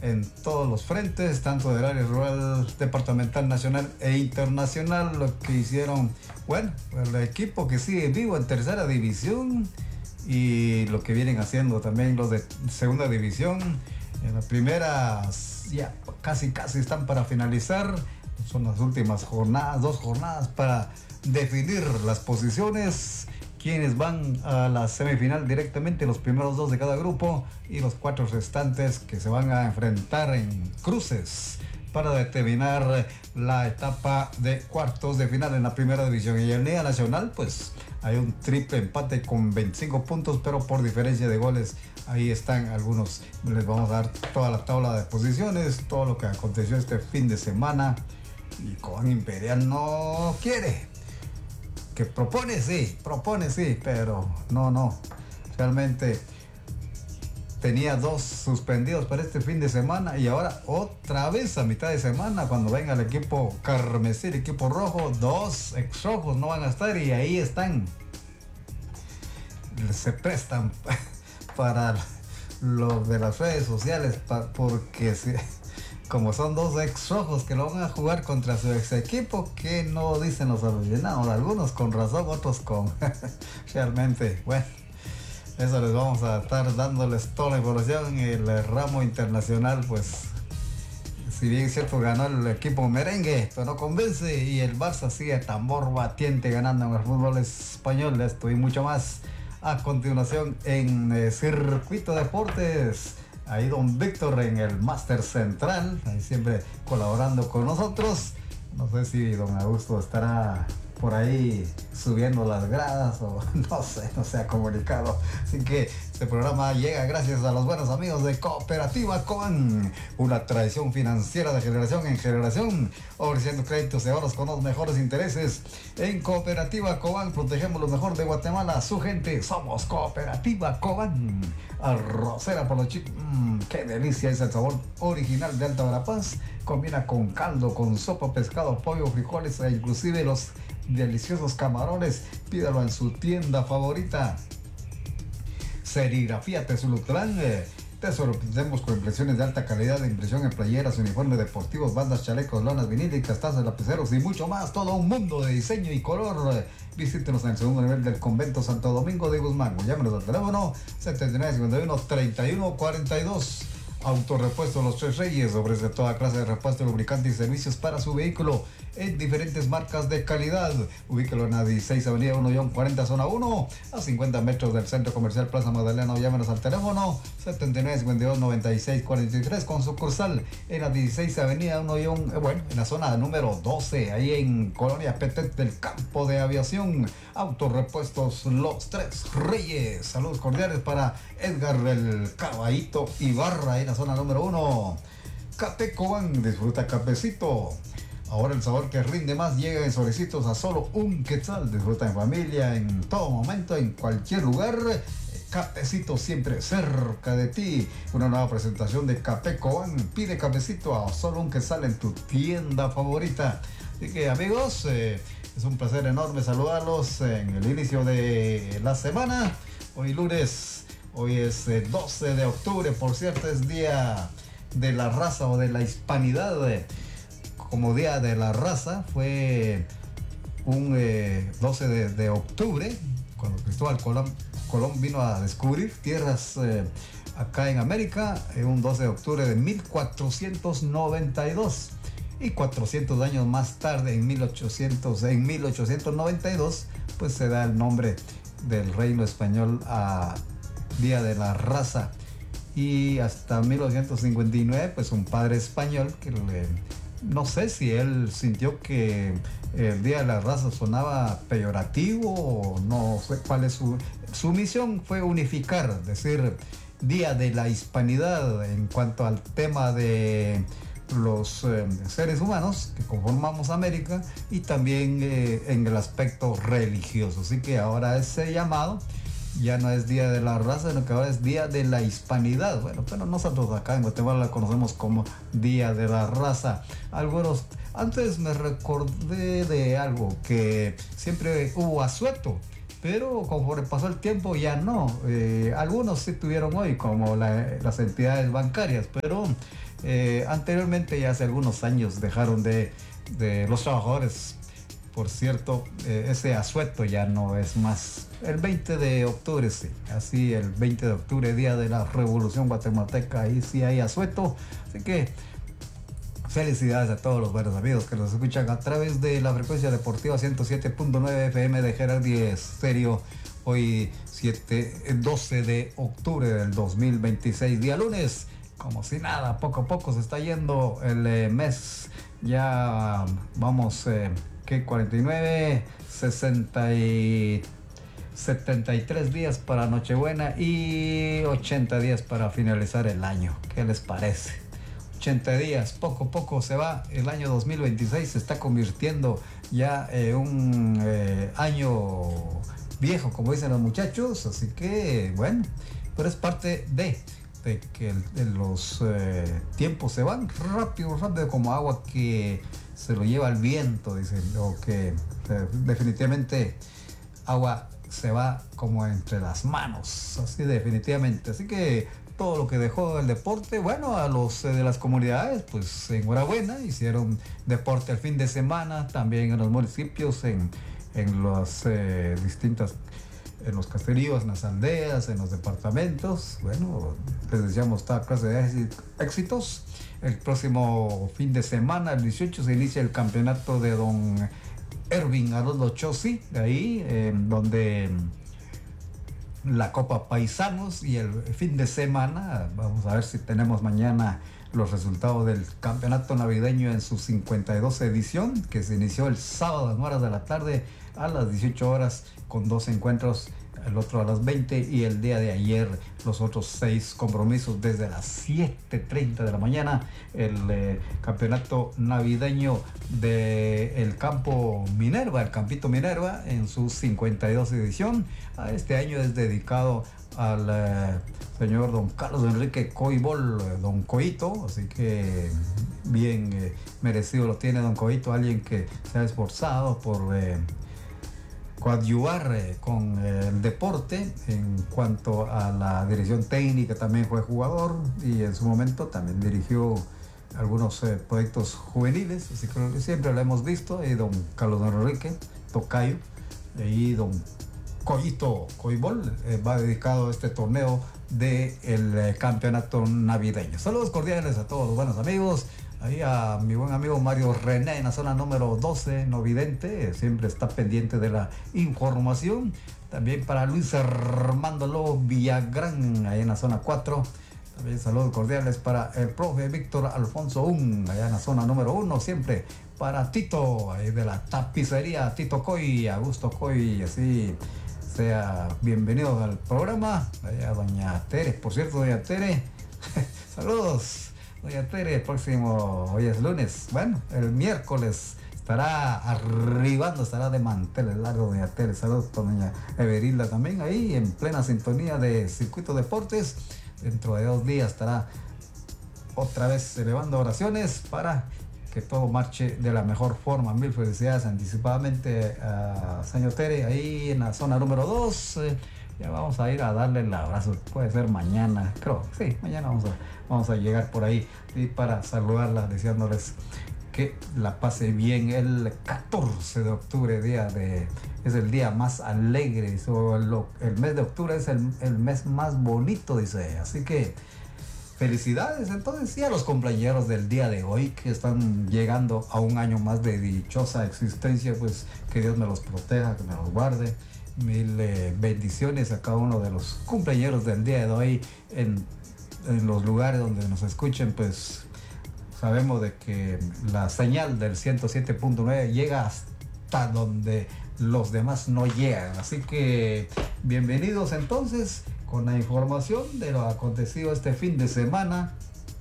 en todos los frentes, tanto del área rural, departamental, nacional e internacional, lo que hicieron, bueno, el equipo que sigue vivo en tercera división y lo que vienen haciendo también los de segunda división. En la primera ya casi están para finalizar, son las últimas jornadas, 2 jornadas para definir las posiciones, quienes van a la semifinal directamente, los primeros 2 de cada grupo y los 4 restantes que se van a enfrentar en cruces para determinar la etapa de cuartos de final en la primera división. Y en Liga Nacional, pues hay un triple empate con 25 puntos, pero por diferencia de goles, ahí están algunos. Les vamos a dar toda la tabla de posiciones, todo lo que aconteció este fin de semana. Y Cobán Imperial no quiere. Que propone sí, pero no. Realmente tenía 2 suspendidos para este fin de semana y ahora otra vez a mitad de semana, cuando venga el equipo carmesí, el equipo rojo, 2 ex-rojos no van a estar y ahí están. Se prestan para lo de las redes sociales, porque como son 2 ex-rojos que lo van a jugar contra su ex equipo, que no dicen los aficionados, algunos con razón, otros con realmente, bueno, eso les vamos a estar dándoles toda la información. El ramo internacional, pues, si bien es cierto, ganó el equipo merengue, pero no convence, y el Barça sigue tambor batiente ganando en el fútbol español. Esto y mucho más a continuación en Circuito Deportes. Ahí don Víctor en el Máster Central, ahí siempre colaborando con nosotros. No sé si don Augusto estará por ahí subiendo las gradas o no se ha comunicado. Así que este programa llega gracias a los buenos amigos de Cooperativa Cobán, una tradición financiera de generación en generación, ofreciendo créditos de ahorros con los mejores intereses. En Cooperativa Cobán protegemos lo mejor de Guatemala, su gente. Somos Cooperativa Cobán. Arrocera por los chicos. Qué delicia, es el sabor original de Alta Verapaz. Combina con caldo, con sopa, pescado, pollo, frijoles e inclusive los deliciosos camarones. Pídalo en su tienda favorita. Serigrafía Tesulutlán. Te sorprendemos con impresiones de alta calidad de impresión en playeras, uniformes deportivos, bandas, chalecos, lonas vinílicas, tazas, lapiceros y mucho más. Todo un mundo de diseño y color. Visítenos en el segundo nivel del convento Santo Domingo de Guzmán. Llámenos al teléfono 7951-3142. Autorepuesto Los Tres Reyes ofrece toda clase de repuesto, lubricante y servicios para su vehículo en diferentes marcas de calidad. Ubíquelo en la 16 Avenida 1-40 Zona 1, a 50 metros del Centro Comercial Plaza Magdalena. Llámenos al teléfono 7952-9643 con sucursal en la 16 Avenida 1, en la zona número 12, ahí en Colonia Petén del Campo de Aviación. Autorepuestos Los Tres Reyes. Saludos cordiales para Edgar el Caballito Ibarra en la zona número 1. Café Cobán, disfruta cafecito. Ahora el sabor que rinde más llega en sobrecitos a solo un quetzal. Disfruta en familia, en todo momento, en cualquier lugar. Cafecito siempre cerca de ti. Una nueva presentación de Café Cobán. Pide cafecito a solo un quetzal en tu tienda favorita. Así que amigos, es un placer enorme saludarlos en el inicio de la semana. Hoy lunes, hoy es 12 de octubre, por cierto, es Día de la Raza o de la Hispanidad. Como Día de la Raza fue un 12 de octubre, cuando Cristóbal Colón vino a descubrir tierras acá en América, un 12 de octubre de 1492. Y 400 años más tarde, en 1892, pues se da el nombre del reino español a Día de la Raza. Y hasta 1959, pues un padre español que no sé si él sintió que el Día de la Raza sonaba peyorativo o no sé cuál es su misión. Fue unificar, decir Día de la Hispanidad en cuanto al tema de los seres humanos que conformamos América, y también en el aspecto religioso. Así que ahora ese llamado ya no es Día de la Raza, sino que ahora es Día de la Hispanidad. Bueno, pero nosotros acá en Guatemala la conocemos como Día de la Raza. Algunos, antes me recordé de algo, que siempre hubo asueto, pero conforme pasó el tiempo ya no. Algunos sí tuvieron hoy, como las entidades bancarias, pero Anteriormente, ya hace algunos años, dejaron de los trabajadores. Por cierto, ese asueto ya no es más. El 20 de octubre, sí. Así, el 20 de octubre, día de la Revolución Guatemalteca, ahí sí hay asueto. Así que felicidades a todos los buenos amigos que nos escuchan a través de la frecuencia deportiva 107.9 FM de Gerardi Estéreo. Hoy 12 de octubre del 2026, día lunes. Como si nada, poco a poco se está yendo el mes. Ya vamos, ¿qué? 49, 60 y 73 días para Nochebuena y 80 días para finalizar el año. ¿Qué les parece? 80 días, poco a poco se va. El año 2026 se está convirtiendo ya en un año viejo, como dicen los muchachos. Así que, bueno, pero es parte de que los tiempos se van rápido, rápido como agua que se lo lleva el viento, dicen, o que definitivamente agua se va como entre las manos, así definitivamente. Así que todo lo que dejó el deporte, bueno, a los de las comunidades, pues enhorabuena, hicieron deporte el fin de semana, también en los municipios, en las distintas, en los caseríos, en las aldeas, en los departamentos. Bueno, les deseamos toda clase de éxitos. El próximo fin de semana, el 18, se inicia el campeonato de don Ervin Haroldo Chossi, de ahí, donde la Copa Paisanos, y el fin de semana, vamos a ver si tenemos mañana los resultados del campeonato navideño en su 52 edición, que se inició el sábado a 9 horas de la tarde a las 18 horas con 2 encuentros, el otro a las 20, y el día de ayer los otros 6 compromisos desde las 7:30 de la mañana, el campeonato navideño del campo Minerva, el Campito Minerva, en su 52 edición. Este año es dedicado al señor don Carlos Enrique Coibol, don Coito, así que bien merecido lo tiene don Coito, alguien que se ha esforzado por coadyuvar con el deporte. En cuanto a la dirección técnica, también fue jugador y en su momento también dirigió algunos proyectos juveniles, así que siempre lo hemos visto. Y don Carlos Enrique Tocayo, y don Coito Coibol va dedicado a este torneo del campeonato navideño. Saludos cordiales a todos los buenos amigos. Ahí a mi buen amigo Mario René en la zona número 12, no vidente, siempre está pendiente de la información. También para Luis Armando Lobo Villagrán, ahí en la zona 4. También saludos cordiales para el profe Víctor Alfonso allá en la zona número 1. Siempre para Tito, ahí de la tapicería Tito Coy, Augusto Coy, así sea bienvenido al programa. Allá doña Tere, por cierto, doña Tere, saludos. Doña Tere, el próximo, hoy es lunes, bueno, el miércoles estará arribando, estará de manteles largos doña Tere. Saludos con doña Everilda también, ahí en plena sintonía de Circuito Deportes. Dentro de 2 días estará otra vez elevando oraciones para que todo marche de la mejor forma. Mil felicidades anticipadamente a señor Tere, ahí en la zona número 2. Ya vamos a ir a darle el abrazo, puede ser mañana, creo, sí, mañana vamos a llegar por ahí, y para saludarla, deseándoles que la pase bien. El 14 de octubre, es el día más alegre, el mes de octubre es el mes más bonito, dice, así que felicidades entonces, y a los cumpleaños del día de hoy que están llegando a un año más de dichosa existencia, pues que Dios me los proteja, que me los guarde. Mil bendiciones a cada uno de los cumpleaños del día de hoy en los lugares donde nos escuchen. Pues sabemos de que la señal del 107.9 llega hasta donde los demás no llegan, así que bienvenidos entonces con la información de lo acontecido este fin de semana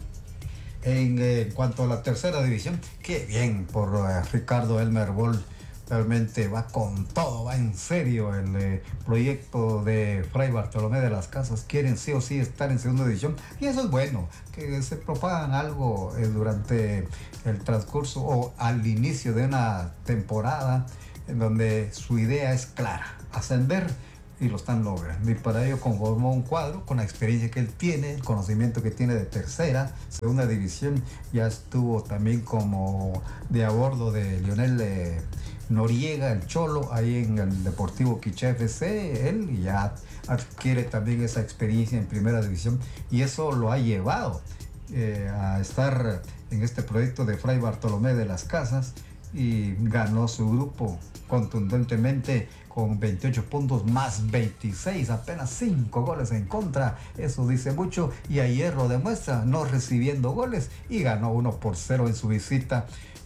en cuanto a la tercera división. Qué bien por Ricardo Elmer Bol. Realmente va con todo, va en serio el proyecto de Fray Bartolomé de las Casas. Quieren sí o sí estar en segunda división, y eso es bueno, que se propagan algo durante el transcurso o al inicio de una temporada en donde su idea es clara: ascender y lo están logrando. Y para ello conformó un cuadro con la experiencia que él tiene, el conocimiento que tiene de tercera, segunda división. Ya estuvo también como de a bordo de Lionel Noriega, el Cholo, ahí en el Deportivo Quiché FC. Él ya adquiere también esa experiencia en primera división y eso lo ha llevado a estar en este proyecto de Fray Bartolomé de las Casas, y ganó su grupo contundentemente con 28 puntos más 26, apenas 5 goles en contra. Eso dice mucho, y ayer lo demuestra, no recibiendo goles, y ganó 1-0 en su visita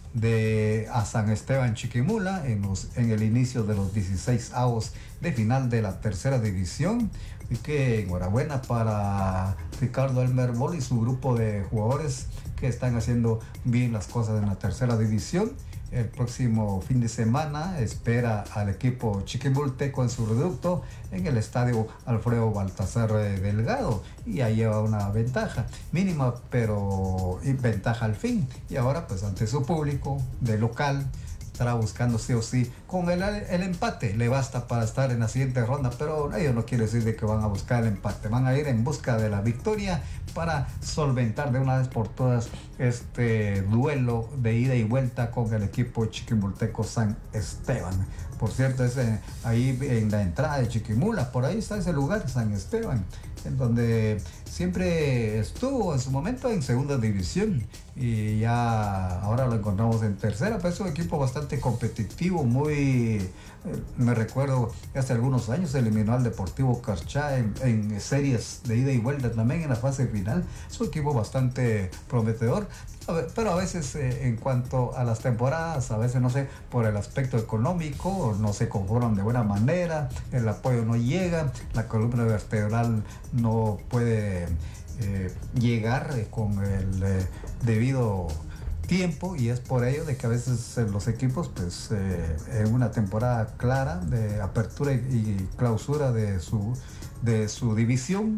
a San Esteban Chiquimula en el inicio de los 16avos de final de la tercera división. Y que enhorabuena para Ricardo Elmer Bol y su grupo de jugadores que están haciendo bien las cosas en la tercera división. El próximo fin de semana espera al equipo chiquimulteco en su reducto en el estadio Alfredo Baltasar Delgado, y ahí lleva una ventaja mínima, pero ventaja al fin. Y ahora pues ante su público de local estará buscando sí o sí con el empate, le basta para estar en la siguiente ronda, pero ello no quiere decir de que van a buscar el empate, van a ir en busca de la victoria para solventar de una vez por todas este duelo de ida y vuelta con el equipo chiquimulteco San Esteban. Por cierto, es ahí en la entrada de Chiquimula, por ahí está ese lugar, San Esteban, en donde siempre estuvo en su momento en segunda división, y ya ahora lo encontramos en tercera. Pues es un equipo bastante competitivo, muy me recuerdo que hace algunos años eliminó al Deportivo Carchá en series de ida y vuelta también en la fase final. Es un equipo bastante prometedor, pero a veces en cuanto a las temporadas, a veces no sé, por el aspecto económico no se conforman de buena manera, el apoyo no llega, la columna vertebral no puede llegar con el debido tiempo, y es por ello de que a veces los equipos pues en una temporada clara de apertura y clausura de su división,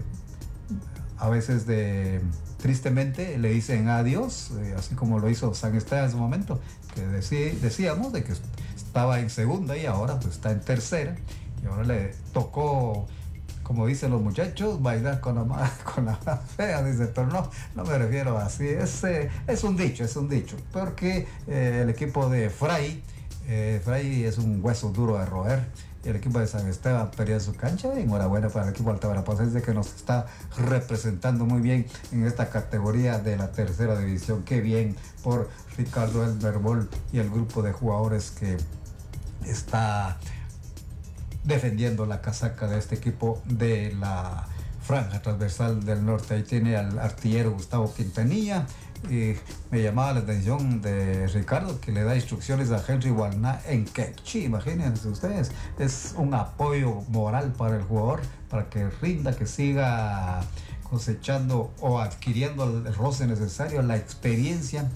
a veces tristemente le dicen adiós, así como lo hizo San Esteban en su momento, que decíamos de que estaba en segunda y ahora pues está en tercera, y ahora le tocó, como dicen los muchachos, bailar con la más fea, dice, pero no me refiero así, es un dicho, porque el equipo de Fray es un hueso duro de roer, y el equipo de San Esteban perdió su cancha. Enhorabuena para el equipo altaverapacense, que nos está representando muy bien en esta categoría de la tercera división. Qué bien por Ricardo Elmer Bol y el grupo de jugadores que está defendiendo la casaca de este equipo de la franja transversal del norte. Ahí tiene al artillero Gustavo Quintanilla, y me llamaba la atención de Ricardo que le da instrucciones a Henry Walna en quechua. Imagínense ustedes, es un apoyo moral para el jugador, para que rinda, que siga cosechando o adquiriendo el roce necesario, la experiencia,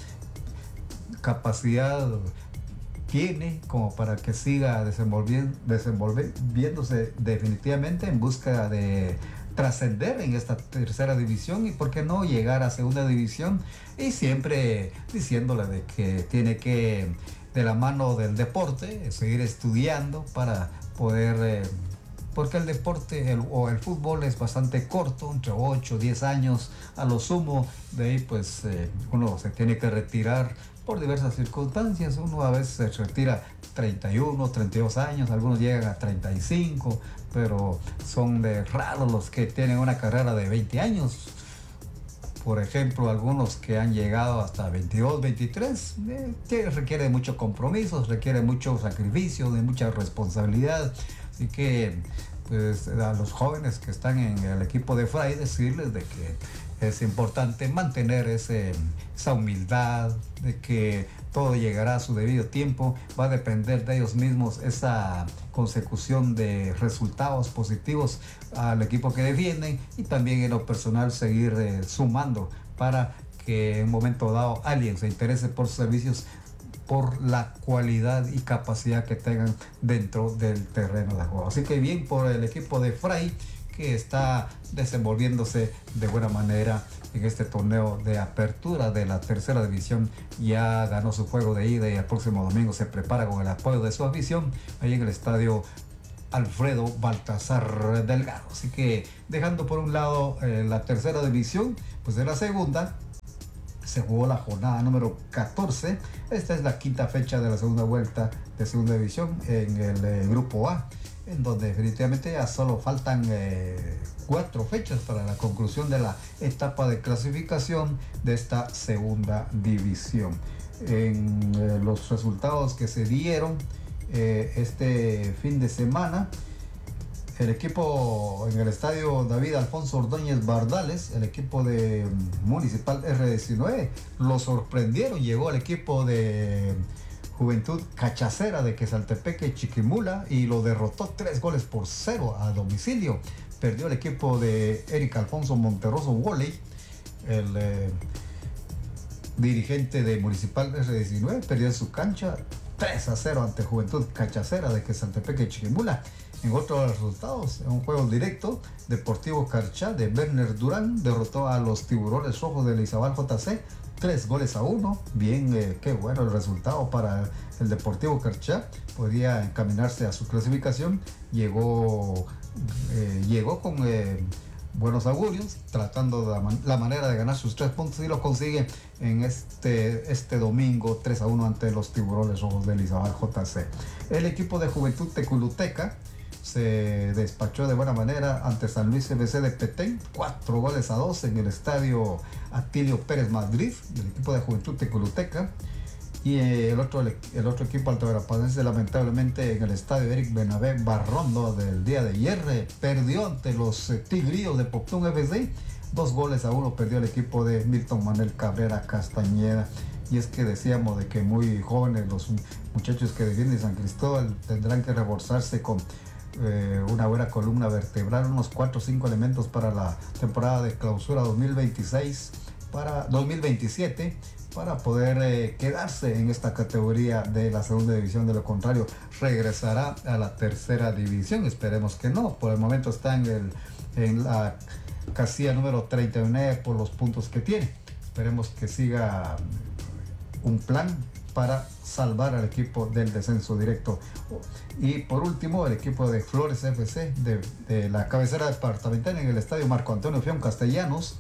capacidad tiene como para que siga desenvolviéndose definitivamente en busca de trascender en esta tercera división, y por qué no llegar a segunda división, y siempre diciéndole de que tiene que, de la mano del deporte, seguir estudiando para poder porque el deporte o el fútbol es bastante corto, entre 8 o 10 años a lo sumo. De ahí pues uno se tiene que retirar por diversas circunstancias. Uno a veces se retira 31, 32 años, algunos llegan a 35, pero son de raros los que tienen una carrera de 20 años. Por ejemplo, algunos que han llegado hasta 22, 23, requiere de mucho compromiso, requiere mucho sacrificio, de mucha responsabilidad. Así que pues a los jóvenes que están en el equipo de Fray, decirles de que es importante mantener esa humildad, de que todo llegará a su debido tiempo. Va a depender de ellos mismos esa consecución de resultados positivos al equipo que defienden, y también en lo personal seguir sumando para que en un momento dado alguien se interese por sus servicios, por la cualidad y capacidad que tengan dentro del terreno de juego. Así que bien por el equipo de Fray, que está desenvolviéndose de buena manera en este torneo de apertura de la tercera división. Ya ganó su juego de ida y el próximo domingo se prepara con el apoyo de su afición ahí en el estadio Alfredo Baltasar Delgado. Así que dejando por un lado la tercera división, pues de la segunda se jugó la jornada número 14. Esta es la quinta fecha de la segunda vuelta de segunda división en el grupo A, en donde definitivamente ya solo faltan 4 fechas para la conclusión de la etapa de clasificación de esta segunda división. En los resultados que se dieron este fin de semana, el equipo en el estadio David Alfonso Ordóñez Bardales, el equipo de Municipal R19, lo sorprendieron. Llegó el equipo de Juventud Cachacera de Quesaltepeque Chiquimula y lo derrotó 3-0 a domicilio. Perdió el equipo de Eric Alfonso Monterroso Voley, el dirigente de Municipal R19, perdió en su cancha 3-0 ante Juventud Cachacera de Quesaltepeque Chiquimula. En otros resultados, en un juego directo, Deportivo Carchá de Werner Durán derrotó a los Tiburones Rojos de Izabal JC 3-1. Bien, qué bueno el resultado para el Deportivo Carchá. Podría encaminarse a su clasificación. Llegó con buenos augurios, tratando la manera de ganar sus 3 puntos, y lo consigue en este domingo 3-1 ante los Tiburones Rojos de Izabal JC. El equipo de Juventud Teculuteca se despachó de buena manera ante San Luis FC de Petén, 4-2 en el estadio Atilio Pérez Madrid, del equipo de Juventud Teculuteca. Y el otro equipo altoverapanense, lamentablemente, en el estadio Eric Benabé Barrondo del día de ayer, perdió ante los Tigrillos de Poptún FC, 2-1 perdió el equipo de Milton Manuel Cabrera Castañeda. Y es que decíamos de que muy jóvenes los muchachos que defienden San Cristóbal tendrán que reforzarse con una buena columna vertebral, unos 4 o 5 elementos para la temporada de clausura 2027 para poder quedarse en esta categoría de la segunda división. De lo contrario, regresará a la tercera división. Esperemos que no. Por el momento está en la casilla número 39 por los puntos que tiene. Esperemos que siga un plan para salvar al equipo del descenso directo. Y por último, el equipo de Flores FC de la cabecera departamental en el estadio Marco Antonio Fión Castellanos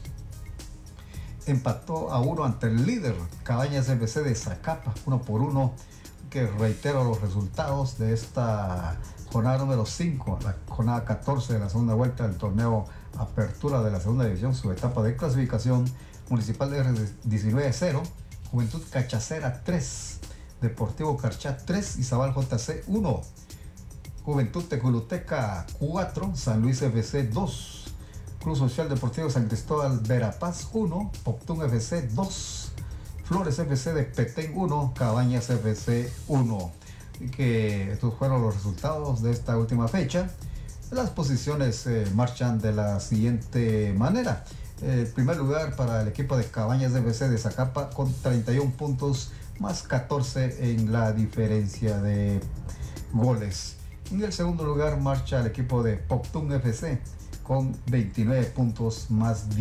empató a 1 ante el líder Cabañas FC de Zacapa, 1-1, que reitero los resultados de esta jornada número 5, la jornada 14 de la segunda vuelta del torneo Apertura de la segunda división, su etapa de clasificación. Municipal de R19 0, Juventud Cachacera 3, Deportivo Carchá 3, Izabal JC 1, Juventud Teculuteca 4, San Luis FC 2, Club Social Deportivo San Cristóbal Verapaz 1, Poptún FC 2, Flores FC de Petén 1, Cabañas FC 1. Y que estos fueron los resultados de esta última fecha. Las posiciones marchan de la siguiente manera. El primer lugar para el equipo de Cabañas FC de Zacapa con 31 puntos más 14 en la diferencia de goles. En el segundo lugar marcha el equipo de Poptún FC con 29 puntos más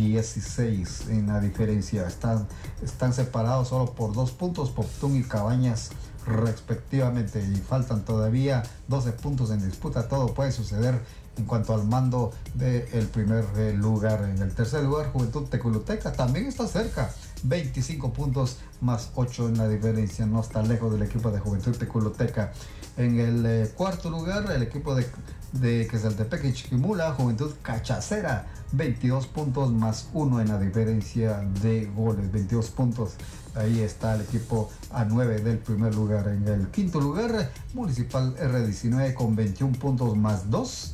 16 en la diferencia. Están separados solo por 2 puntos Poptún y Cabañas respectivamente, y faltan todavía 12 puntos en disputa. Todo puede suceder en cuanto al mando del primer lugar. En el tercer lugar, Juventud Teculuteca también está cerca, 25 puntos más 8 en la diferencia, no está lejos del equipo de Juventud Teculuteca. En el cuarto lugar, el equipo de Quesaltepeque y Chiquimula, Juventud Cachacera, 22 puntos más 1 en la diferencia de goles, 22 puntos. Ahí está el equipo a 9 del primer lugar. En el quinto lugar, Municipal R19 con 21 puntos más 2.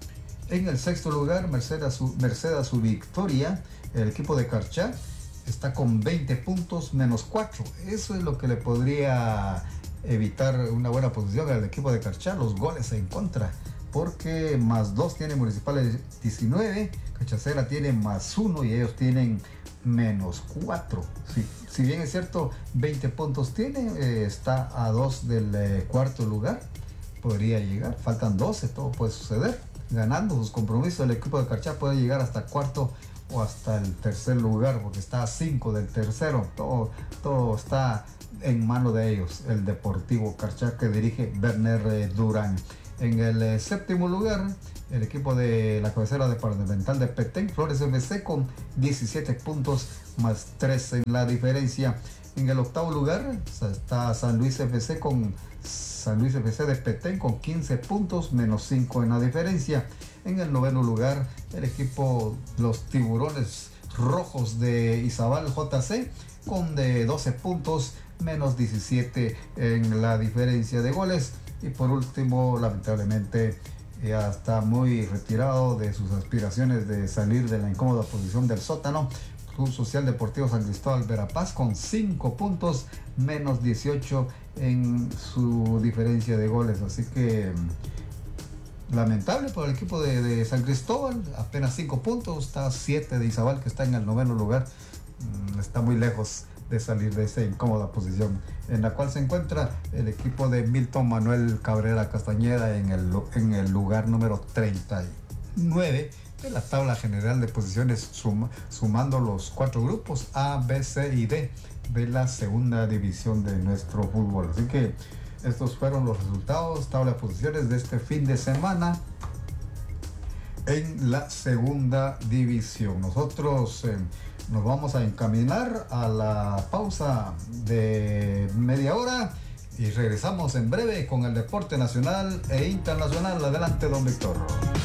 En el sexto lugar, merced a su victoria, el equipo de Carchá está con 20 puntos menos 4. Eso es lo que le podría evitar una buena posición al equipo de Carchá, los goles en contra, porque más 2 tiene Municipal 19, Cachacera tiene más 1 y ellos tienen menos 4. Si bien es cierto, 20 puntos tiene, está a 2 del cuarto lugar, podría llegar, faltan 12, todo puede suceder. Ganando sus compromisos, el equipo de Carchá puede llegar hasta cuarto o hasta el tercer lugar, porque está a 5 del tercero. Todo está en mano de ellos. El Deportivo Carchá, que dirige Werner Durán. En el séptimo lugar, el equipo de la cabecera departamental de Petén, Flores FC, con 17 puntos más 3 en la diferencia. En el octavo lugar está San Luis FC de Petén con 15 puntos menos 5 en la diferencia. En el noveno lugar, el equipo Los Tiburones Rojos de Izabal JC con 12 puntos menos 17 en la diferencia de goles. Y por último, lamentablemente, ya está muy retirado de sus aspiraciones de salir de la incómoda posición del sótano, Club Social Deportivo San Cristóbal Verapaz con 5 puntos menos 18 en su diferencia de goles. Así que lamentable para el equipo de San Cristóbal, apenas 5 puntos, está 7 de Izabal, que está en el noveno lugar. Está muy lejos de salir de esa incómoda posición en la cual se encuentra el equipo de Milton Manuel Cabrera Castañeda en el lugar número 39 de la tabla general de posiciones, sumando los 4 grupos A, B, C y D de la segunda división de nuestro fútbol. Así que estos fueron los resultados, tabla de posiciones de este fin de semana en la segunda división. Nosotros nos vamos a encaminar a la pausa de media hora y regresamos en breve con el deporte nacional e internacional. Adelante, don Víctor.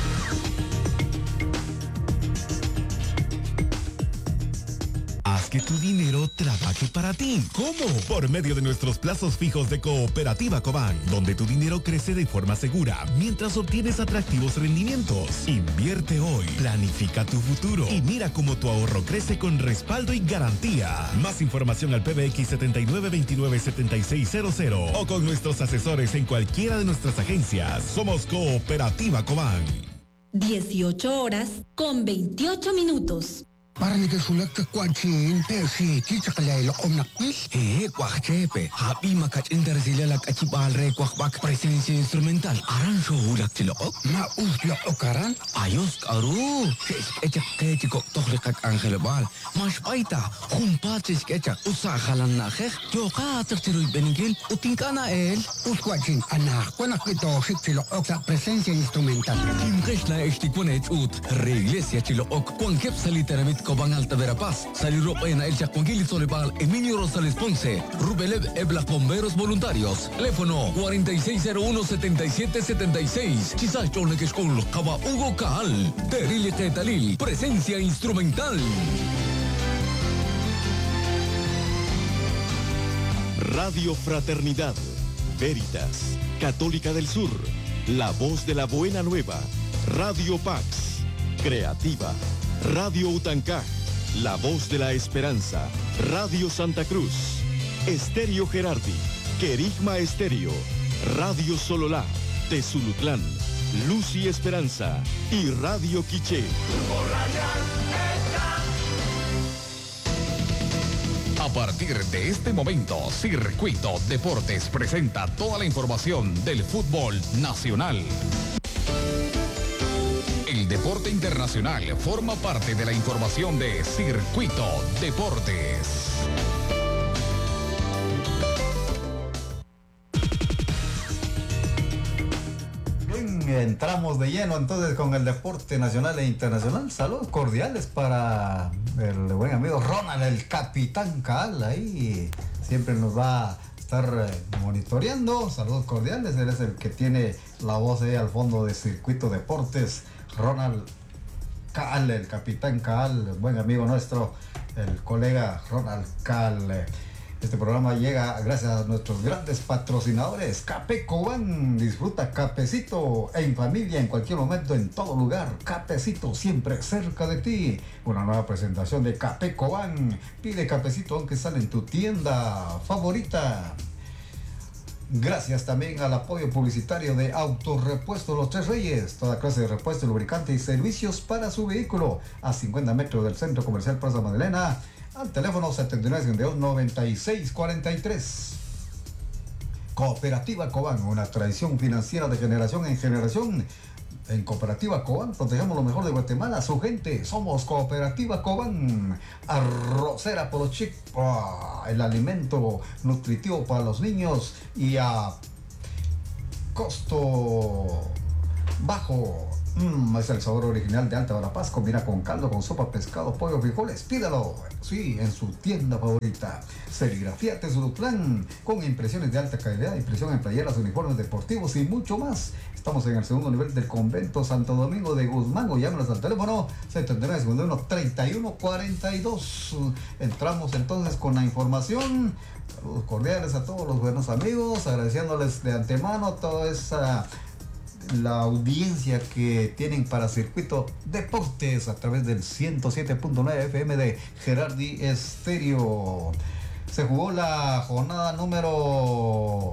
Haz que tu dinero trabaje para ti. ¿Cómo? Por medio de nuestros plazos fijos de Cooperativa Cobán, donde tu dinero crece de forma segura mientras obtienes atractivos rendimientos. Invierte hoy, planifica tu futuro y mira cómo tu ahorro crece con respaldo y garantía. Más información al PBX 79297600 o con nuestros asesores en cualquiera de nuestras agencias. Somos Cooperativa Cobán. 18 horas con 28 minutos. Parang nagasulat ka kwadsin, pero si kita kalaylo om nakwis. Kwak chepe, happy makachindar sila akachibal re kwak bak presencia instrumental. Aran so hulak sila ok. Mausla okaran? Ayos karu. Echak kechikok tohlikak angel bal. Mas paita, humpat echak usakalan na kek. Yoka tertiruy beningil, utingka na el. Uskwadsin, anak, kwanak ito sila ok sa presencia instrumental. Kimkesh na estikwanet ut, reiglesia sila ok, kwang kep saliteramit Cobán Alta Verapaz, Salirop en El Chacuanguil Solebal, Emilio Rosales Ponce, Rubelev Ebla Bomberos Voluntarios, teléfono 4601-7776, Quizás Choneque School, Caba Hugo Caal, Terile Tetalil, presencia instrumental. Radio Fraternidad, Veritas, Católica del Sur, La Voz de la Buena Nueva, Radio Pax, Creativa, Radio Utancá, La Voz de la Esperanza, Radio Santa Cruz, Estéreo Gerardi, Querigma Estéreo, Radio Sololá, Tezulutlán, Luz y Esperanza y Radio Quiché. A partir de este momento, Circuito Deportes presenta toda la información del fútbol nacional. El deporte internacional forma parte de la información de Circuito Deportes. Bien, entramos de lleno entonces con el deporte nacional e internacional. Saludos cordiales para el buen amigo Ronald, el capitán Caal. Ahí siempre nos va a estar monitoreando. Saludos cordiales, él es el que tiene la voz ahí al fondo de Circuito Deportes. Ronald Caal, el capitán Caal, buen amigo nuestro, el colega Ronald Caal. Este programa llega gracias a nuestros grandes patrocinadores. Café Cobán, disfruta cafecito en familia, en cualquier momento, en todo lugar. Cafecito siempre cerca de ti. Una nueva presentación de Café Cobán. Pide cafecito aunque sale en tu tienda favorita. Gracias también al apoyo publicitario de Autorepuesto Los Tres Reyes. Toda clase de repuesto, lubricante y servicios para su vehículo. A 50 metros del Centro Comercial Plaza Magdalena. Al teléfono 7952-9643. Cooperativa Cobán, una tradición financiera de generación en generación. En Cooperativa Cobán protegemos lo mejor de Guatemala, su gente. Somos Cooperativa Cobán. Arrocera por los chicos, el alimento nutritivo para los niños. Y a costo bajo. Es el sabor original de Alta Verapaz. Combina con caldo, con sopa, pescado, pollo, frijoles. Pídalo, sí, en su tienda favorita. Serigrafía Tezulutlán, con impresiones de alta calidad, impresión en playeras, uniformes deportivos y mucho más. Estamos en el segundo nivel del convento Santo Domingo de Guzmán. O llámenos al teléfono 7951-3142. Entramos entonces con la información. Saludos cordiales a todos los buenos amigos, agradeciéndoles de antemano toda esa la audiencia que tienen para Circuito Deportes a través del 107.9 FM de Gerardi Estéreo. Se jugó la jornada número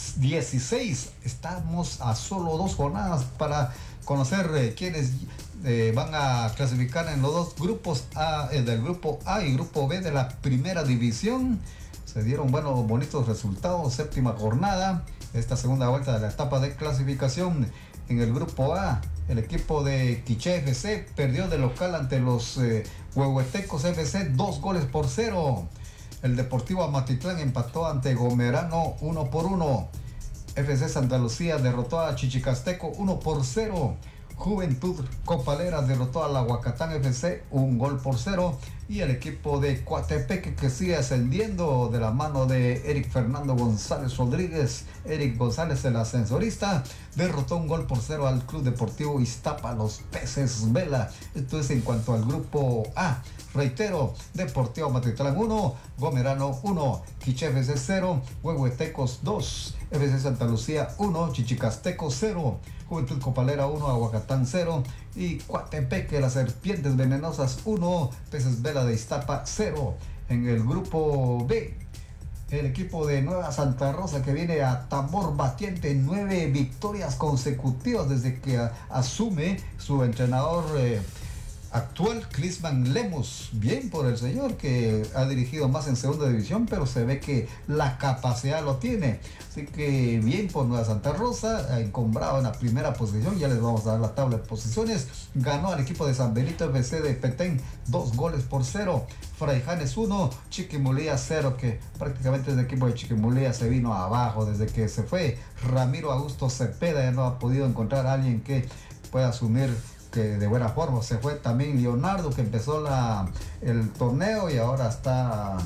16. Estamos a solo 2 jornadas para conocer quiénes van a clasificar en los dos grupos del grupo A y grupo B de la primera división. Se dieron bonitos resultados. Séptima jornada, esta segunda vuelta de la etapa de clasificación. En el grupo A, el equipo de Quiché FC perdió de local ante los Huehuetecos FC 2-0. El Deportivo Amatitlán empató ante Gomerano 1-1. FC Santa Lucía derrotó a Chichicasteco 1-0. Juventud Copalera derrotó a la Huacatán FC 1-0. Y el equipo de Coatepeque, que sigue ascendiendo de la mano de Eric Fernando González Rodríguez, Eric González el ascensorista, derrotó 1-0 al Club Deportivo Iztapa, los Peces Vela. Esto es en cuanto al grupo A. Reitero, Deportivo Amatitlán 1, Gomerano 1, Quiché FC 0, Huehuetecos 2, FC Santa Lucía 1, Chichicasteco 0, Juventud Copalera 1, Aguacatán 0 y Coatepeque, las Serpientes Venenosas 1, Peces Vela de Iztapa 0. En el grupo B, el equipo de Nueva Santa Rosa, que viene a tambor batiente, 9 victorias consecutivas desde que asume su entrenador actual, Clisman Lemos. Bien por el señor, que ha dirigido más en segunda división, pero se ve que la capacidad lo tiene. Así que bien por Nueva Santa Rosa, encumbrado en la primera posición. Ya les vamos a dar la tabla de posiciones. Ganó al equipo de San Benito FC de Petén 2-0. Fraijanes 1, Chiquimulía 0, que prácticamente el equipo de Chiquimulía se vino abajo desde que se fue Ramiro Augusto Cepeda. Ya no ha podido encontrar a alguien que pueda asumir de buena forma. Se fue también Leonardo, que empezó el torneo, y ahora está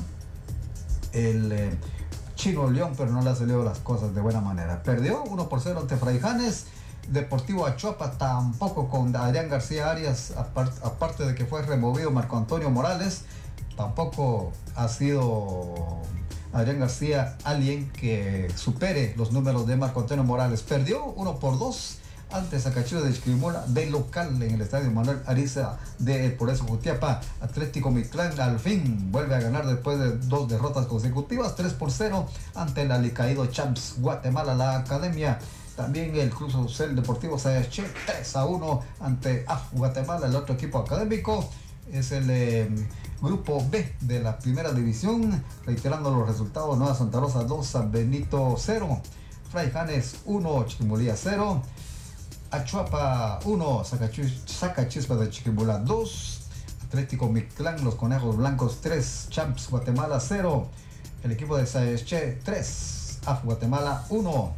el Chino León, pero no le ha salido las cosas de buena manera. Perdió 1-0 ante Fraijanes. Deportivo Achuapa tampoco, con Adrián García Arias, aparte de que fue removido Marco Antonio Morales, tampoco ha sido Adrián García alguien que supere los números de Marco Antonio Morales. Perdió 1-2 ante Zacachula de Chiquimula de local en el estadio Manuel Ariza de Por Eso Jutiapa. Atlético Mictlán al fin vuelve a ganar después de 2 derrotas consecutivas, 3-0 ante el alicaído Champs Guatemala, la academia. También el Cruz Social Deportivo Sayaché 3-1 ante AF Guatemala, el otro equipo académico. Es el grupo B de la primera división. Reiterando los resultados: Nueva Santa Rosa 2, San Benito 0, Fraijanes 1, Chiquimulía 0, Achuapa 1, Sacachispa de Chiquimula 2, Atlético Mictlán, los Conejos Blancos 3, Champs Guatemala 0, el equipo de Sayaché 3, AF Guatemala 1.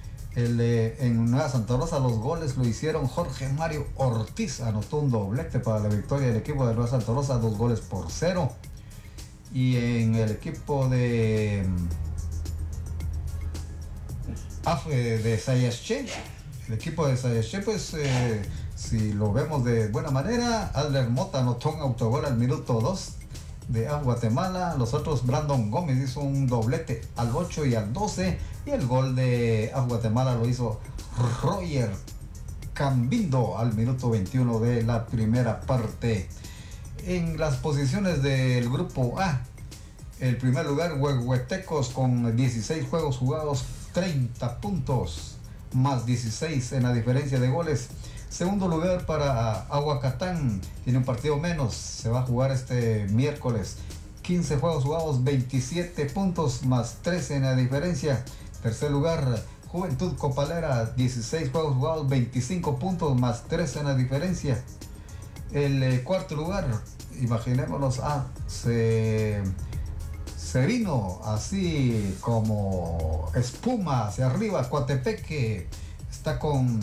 En Nueva Santa Rosa los goles lo hicieron Jorge Mario Ortiz, anotó un doblete para la victoria del equipo de Nueva Santa Rosa, 2-0. Y en el equipo de Sayaché, el equipo de Sayaché, pues si lo vemos de buena manera, Adler Mota anotó un autogol al minuto 2 de AF Guatemala. Los otros, Brandon Gómez hizo un doblete al 8 y al 12, y el gol de AF Guatemala lo hizo Roger Cambindo al minuto 21 de la primera parte. En las posiciones del grupo A, el primer lugar, Huehuetecos, con 16 juegos jugados, 30 puntos, más 16 en la diferencia de goles. Segundo lugar para Aguacatán, tiene un partido menos, se va a jugar este miércoles. 15 juegos jugados, 27 puntos, más 13 en la diferencia. Tercer lugar, Juventud Copalera, 16 juegos jugados, 25 puntos, más 13 en la diferencia. El cuarto lugar, imaginémonos, se se vino así como espuma hacia arriba. Coatepeque está con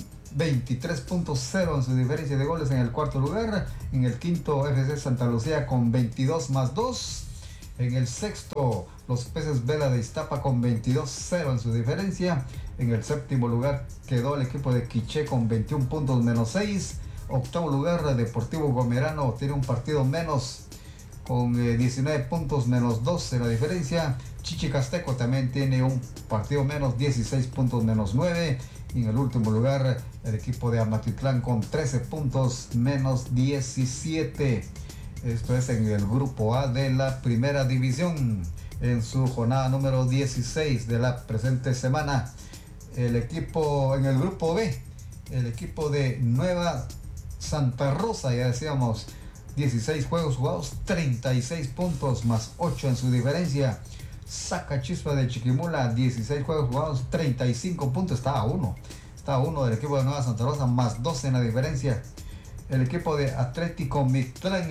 23.0 en su diferencia de goles en el cuarto lugar. En el quinto, FC Santa Lucía con 22+2. En el sexto, los Peces Vela de Iztapa con 22-0 en su diferencia. En el séptimo lugar quedó el equipo de Quiché con 21 puntos -6. Octavo lugar, Deportivo Gomerano tiene un partido menos con 19 puntos -2 en la diferencia. Chichicasteco también tiene un partido menos, 16 puntos -9. Y en el último lugar, el equipo de Amatitlán con 13 puntos -17. Esto es en el grupo A de la primera división. En su jornada número 16 de la presente semana, el equipo en el grupo B, el equipo de Nueva Santa Rosa, ya decíamos, 16 juegos jugados, 36 puntos +8 en su diferencia. Sacachispa de Chiquimula, 16 juegos jugados, 35 puntos, está a uno del equipo de Nueva Santa Rosa, +12 en la diferencia. El equipo de Atlético Mictlán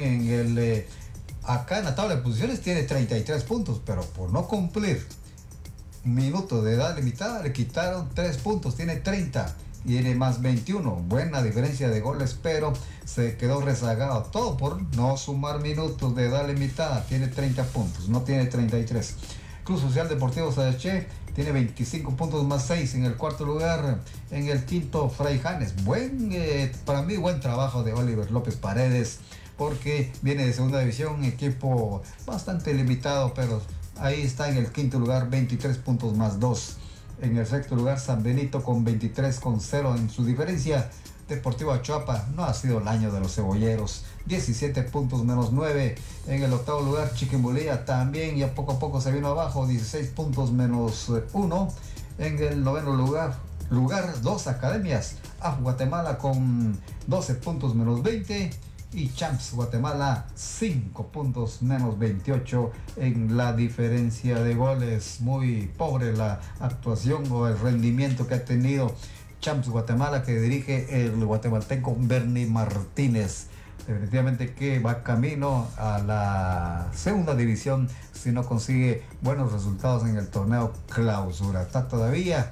acá en la tabla de posiciones tiene 33 puntos, pero por no cumplir minutos de edad limitada le quitaron 3 puntos, tiene 30, tiene +21, buena diferencia de goles, pero se quedó rezagado, todo por no sumar minutos de edad limitada. Tiene 30 puntos, no tiene 33. Club Social Deportivo Sayaché tiene 25 puntos +6 en el cuarto lugar. En el quinto, Fray Janes. Para mí, buen trabajo de Oliver López Paredes, porque viene de segunda división, equipo bastante limitado, pero ahí está en el quinto lugar, 23 puntos +2. En el sexto lugar, San Benito con 23,0 en su diferencia. Deportivo Achuapa, no ha sido el año de los cebolleros, 17 puntos -9. En el octavo lugar, Chiquimulía también ya poco a poco se vino abajo, 16 puntos -1. En el noveno lugar, dos academias, AF Guatemala con 12 puntos -20 y Champs Guatemala 5 puntos -28 en la diferencia de goles. Muy pobre la actuación o el rendimiento que ha tenido Champs Guatemala, que dirige el guatemalteco Bernie Martínez. Definitivamente que va camino a la segunda división si no consigue buenos resultados en el torneo clausura. Está todavía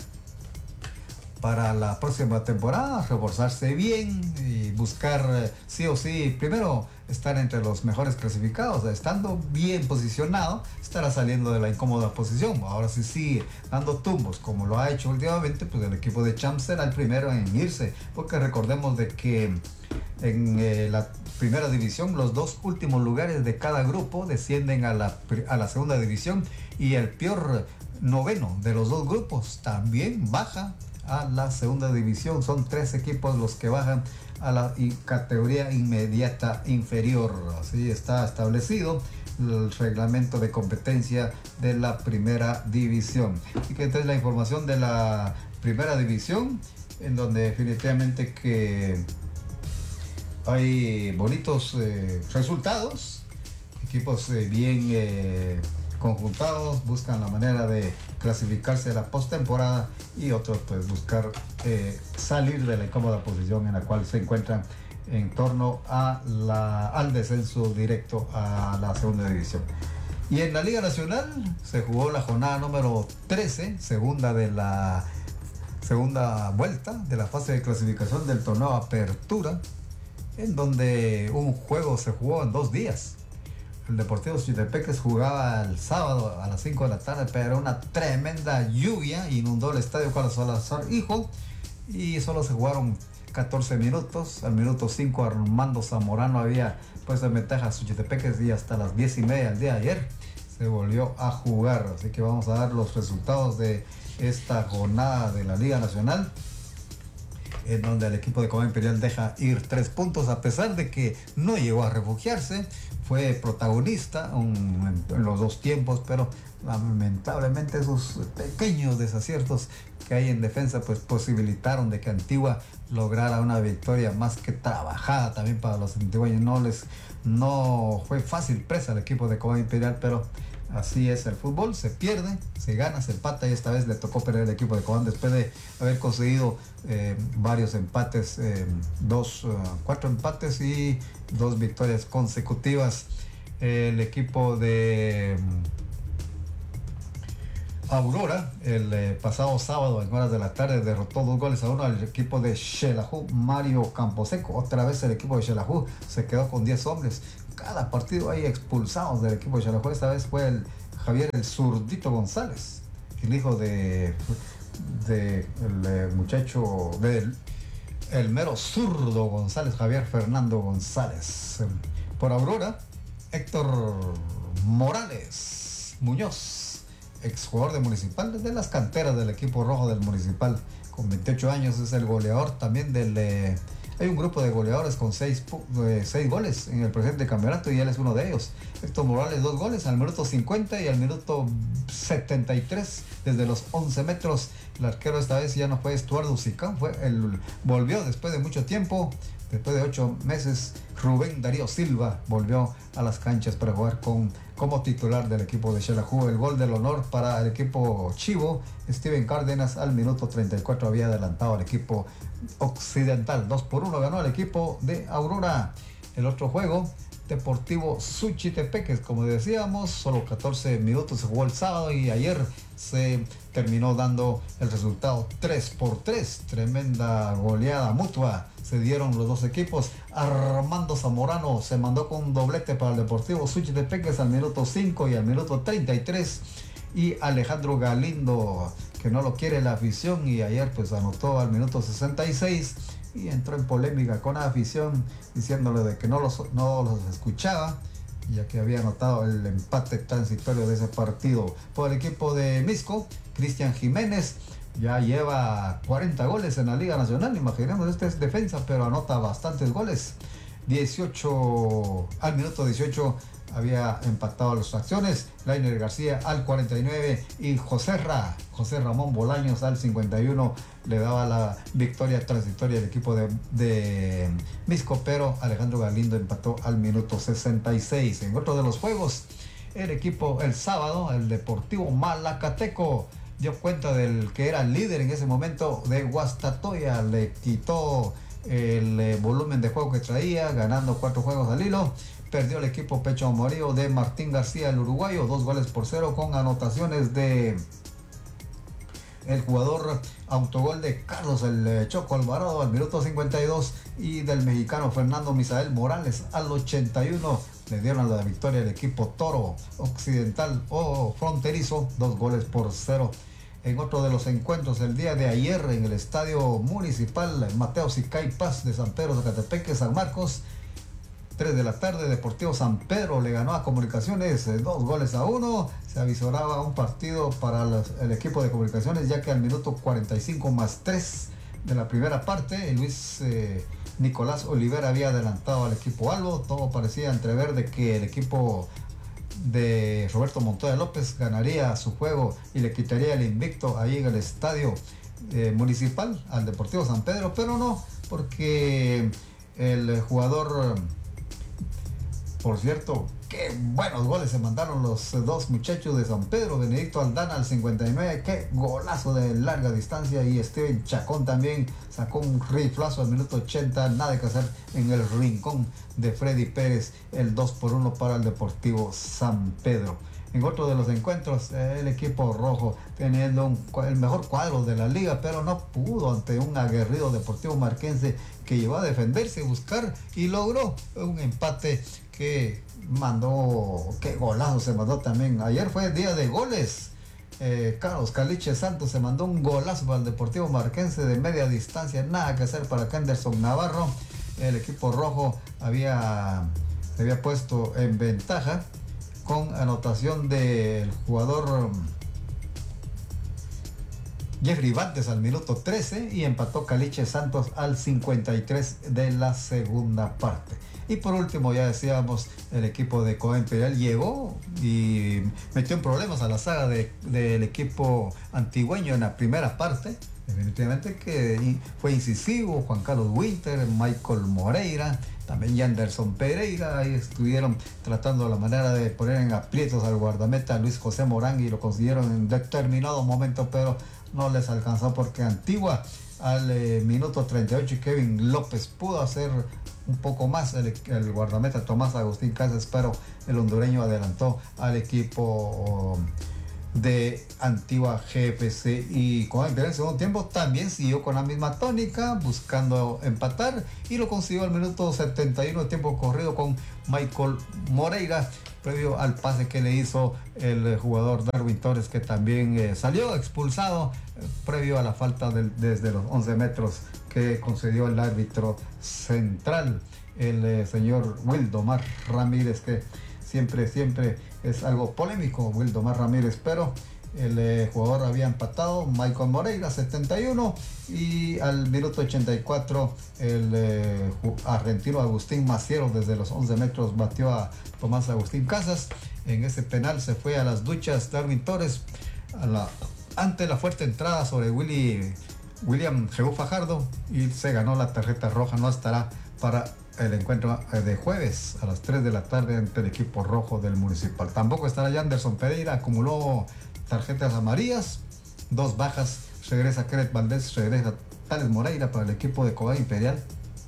para la próxima temporada reforzarse bien y buscar sí o sí, primero estar entre los mejores clasificados. Estando bien posicionado, estará saliendo de la incómoda posición. Ahora sí sigue dando tumbos como lo ha hecho últimamente, pues el equipo de Champs será el primero en irse, porque recordemos de que en la primera división los dos últimos lugares de cada grupo descienden a la segunda división, y el peor noveno de los dos grupos también baja a la segunda división. Son 3 equipos los que bajan a la categoría inmediata inferior. Así está establecido el reglamento de competencia de la primera división. Y que esta es la información de la primera división, en donde definitivamente que hay bonitos resultados, equipos bien conjuntados, buscan la manera de clasificarse a la postemporada, y otros pues buscar salir de la incómoda posición en la cual se encuentran en torno al descenso directo a la segunda división. Y en la Liga Nacional se jugó la jornada número 13, segunda vuelta de la fase de clasificación del torneo Apertura, en donde un juego se jugó en 2 días. El Deportivo Chitepeques jugaba el sábado a las 5 de la tarde, pero una tremenda lluvia inundó el estadio Carlos Salazar Hijo y solo se jugaron 14 minutos. Al minuto 5 Armando Zamorano había puesto en ventaja a Chitepeques, y hasta las 10:30 del día de ayer se volvió a jugar. Así que vamos a dar los resultados de esta jornada de la Liga Nacional, en donde el equipo de Cobán Imperial deja ir 3 puntos, a pesar de que no llegó a refugiarse. Fue protagonista en los 2 tiempos, pero lamentablemente esos pequeños desaciertos que hay en defensa pues posibilitaron de que Antigua lograra una victoria más que trabajada también para los antigüeños. No fue fácil presa el equipo de Cobán Imperial, pero así es el fútbol, se pierde, se gana, se empata, y esta vez le tocó perder el equipo de Cobán después de haber conseguido varios empates, 4 empates y 2 victorias consecutivas. El equipo de Aurora, el pasado sábado en horas de la tarde, derrotó 2-1 al equipo de Xelajú Mario Camposeco. Otra vez el equipo de Xelajú se quedó con 10 hombres. Cada partido hay expulsados del equipo de Xelajú. Esta vez fue el Javier el Zurdito González, el hijo de el muchacho del el mero zurdo González, Javier Fernando González. Por Aurora, Héctor Morales Muñoz, exjugador de Municipal, de las canteras del equipo rojo del Municipal, con 28 años, es el goleador también hay un grupo de goleadores con 6 goles en el presente campeonato y él es uno de ellos. Héctor Morales 2 goles al minuto 50 y al minuto 73 desde los 11 metros. El arquero esta vez ya no fue Estuardo Sicán, volvió después de mucho tiempo, después de 8 meses. Rubén Darío Silva volvió a las canchas para jugar como titular del equipo de Xelajú. El gol del honor para el equipo chivo, Steven Cárdenas al minuto 34 había adelantado al equipo occidental. 2-1 ganó el equipo de Aurora. El otro juego, Deportivo Suchitepeques, como decíamos, solo 14 minutos se jugó el sábado y ayer se terminó dando el resultado 3-3. Tremenda goleada mutua se dieron los dos equipos. Armando Zamorano se mandó con un doblete para el Deportivo Suchitepeques al minuto 5 y al minuto 33. Y Alejandro Galindo, que no lo quiere la afición, y ayer pues anotó al minuto 66 y entró en polémica con la afición diciéndole de que no los escuchaba, ya que había anotado el empate transitorio de ese partido. Por el equipo de Misco, Cristian Jiménez ya lleva 40 goles en la Liga Nacional. Imaginemos, este es defensa, pero anota bastantes goles. Al minuto 18 había empatado las acciones. Lainer García al 49 y José Ramón Bolaños al 51 le daba la victoria transitoria al equipo de Misco, pero Alejandro Galindo empató al minuto 66. En otro de los juegos, el sábado, el Deportivo Malacateco dio cuenta del que era el líder en ese momento de Guastatoya, le quitó el volumen de juego que traía, ganando 4 juegos al hilo. Perdió el equipo Pecho Amorío de Martín García, el uruguayo, 2-0 con anotaciones de el jugador autogol de Carlos el Choco Alvarado al minuto 52 y del mexicano Fernando Misael Morales al 81. Le dieron la victoria al equipo Toro Occidental o Fronterizo, 2-0. En otro de los encuentros el día de ayer en el estadio municipal Mateo Sicay Paz de San Pedro Zacatepeque, San Marcos, 3 de la tarde, Deportivo San Pedro le ganó a Comunicaciones 2-1. Se avisoraba un partido para el equipo de Comunicaciones, ya que al minuto 45 más 3 de la primera parte, Luis Nicolás Olivera había adelantado al equipo albo. Todo parecía entrever de que el equipo de Roberto Montoya López ganaría su juego y le quitaría el invicto ahí en el estadio municipal al Deportivo San Pedro, pero no, porque el jugador, por cierto, qué buenos goles se mandaron los dos muchachos de San Pedro. Benedicto Aldana al 59, qué golazo de larga distancia, y Steven Chacón también sacó un riflazo al minuto 80, nada que hacer en el rincón de Freddy Pérez, el 2-1 para el Deportivo San Pedro. En otro de los encuentros, el equipo rojo teniendo el mejor cuadro de la liga, pero no pudo ante un aguerrido Deportivo Marquense que llegó a defenderse y buscar y logró un empate que mandó, qué golazo se mandó también. Ayer fue día de goles. Carlos Caliche Santos se mandó un golazo para el Deportivo Marquense de media distancia, nada que hacer para Kenderson Navarro. El equipo rojo se había puesto en ventaja con anotación del jugador Jeffrey Bantes al minuto 13 y empató Caliche Santos al 53 de la segunda parte. Y por último, ya decíamos, el equipo de Coa Imperial llegó y metió en problemas a la saga del equipo antigüeño en la primera parte. Definitivamente que fue incisivo Juan Carlos Winter, Michael Moreira, también Yanderson Pereira, ahí estuvieron tratando la manera de poner en aprietos al guardameta Luis José Morán y lo consiguieron en determinado momento, pero no les alcanzó porque Antigua al minuto 38 Kevin López pudo hacer un poco más, el guardameta Tomás Agustín Casas, pero el hondureño adelantó al equipo de Antigua GFC. Y con el segundo tiempo también siguió con la misma tónica, buscando empatar, y lo consiguió al minuto 71 de tiempo corrido con Michael Moreira, previo al pase que le hizo el jugador Darwin Torres, que también salió expulsado previo a la falta desde los 11 metros que concedió el árbitro central, el señor Wildomar Ramírez, que siempre es algo polémico, Wildomar Ramírez, pero el jugador había empatado, Michael Moreira, 71, y al minuto 84 el argentino Agustín Maciero desde los 11 metros batió a Tomás Agustín Casas. En ese penal se fue a las duchas Darwin Torres ante la fuerte entrada sobre William Jehú Fajardo, y se ganó la tarjeta roja. No estará para el encuentro de jueves a las 3 de la tarde ante el equipo rojo del Municipal. Tampoco estará Yanderson Pereira, acumuló tarjetas amarillas, 2 bajas. Regresa Kenneth Valdés, regresa Tales Moreira para el equipo de Cobán Imperial.